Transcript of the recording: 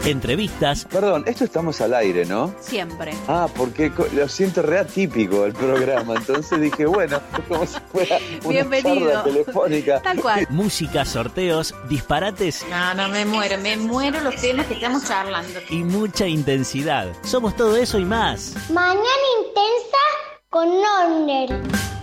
entrevistas. Perdón, esto estamos al aire, ¿no? Siempre. Porque lo siento re atípico el programa, entonces dije, bueno, es como si fuera una charla telefónica. Tal cual. Música, sorteos, disparates. No, me muero los temas que estamos charlando. Y mucha intensidad. Somos todo eso y más. Mañana intensa con Nonder.